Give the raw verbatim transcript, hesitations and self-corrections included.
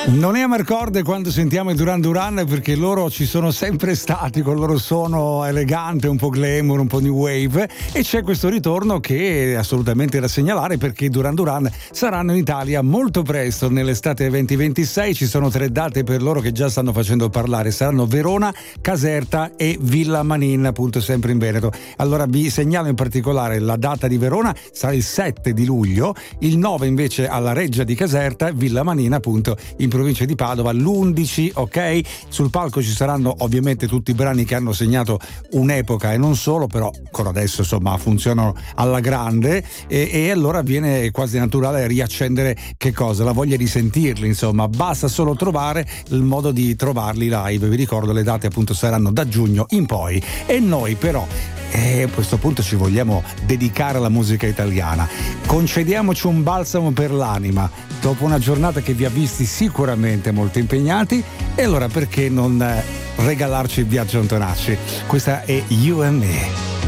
Non è amarcorde quando sentiamo i Duran Duran, perché loro ci sono sempre stati con il loro suono elegante, un po' glamour, un po' new wave, e c'è questo ritorno che è assolutamente da segnalare, perché i Duran Duran saranno in Italia molto presto, nell'estate duemilaventisei. Ci sono tre date per loro che già stanno facendo parlare: saranno Verona, Caserta e Villa Manin, appunto sempre in Veneto. Allora vi segnalo in particolare la data di Verona, sarà il sette di luglio, il nove invece alla Reggia di Caserta, Villa Manin appunto in provincia di Padova l'undici, ok? Sul palco ci saranno ovviamente tutti i brani che hanno segnato un'epoca e non solo, però ancora adesso insomma funzionano alla grande, e, e allora viene quasi naturale riaccendere che cosa? La voglia di sentirli, insomma, basta solo trovare il modo di trovarli live. Vi ricordo, le date appunto saranno da giugno in poi, e noi però e a questo punto ci vogliamo dedicare alla musica italiana. Concediamoci un balsamo per l'anima dopo una giornata che vi ha visti sicuramente molto impegnati, e allora perché non regalarci il viaggio Antonacci? Questa è You and Me.